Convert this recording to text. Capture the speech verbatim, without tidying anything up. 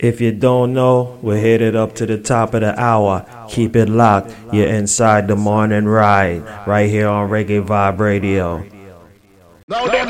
If you don't know, we're headed up to the top of the hour. Keep it locked. You're inside the morning ride, right here on Reggae Vibe Radio. Now them